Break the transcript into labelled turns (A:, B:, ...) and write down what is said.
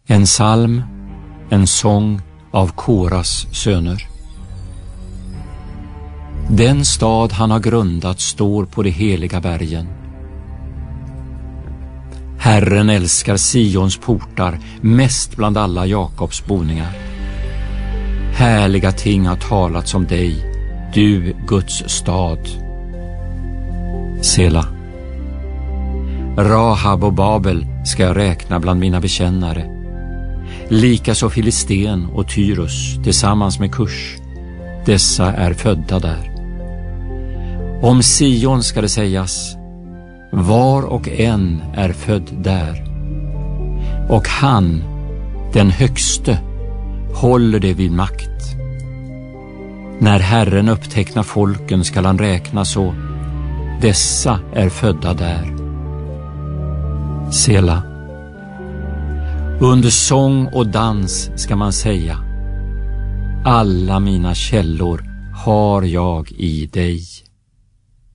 A: En psalm, en sång av Koras söner. Den stad han har grundat står på de heliga bergen. Herren älskar Sions portar mest bland alla Jakobs boningar. Härliga ting har talats om dig, du Guds stad. Sela. Rahab och Babel ska jag räkna bland mina bekännare. Likaså Filisten och Tyrus tillsammans med Kush. Dessa är födda där. Om Sion ska det sägas, var och en är född där. Och han, den högste, håller det vid makt. När Herren upptecknar folken skall han räkna så, dessa är födda där. Sela. Under sång och dans ska man säga, alla mina källor har jag i dig.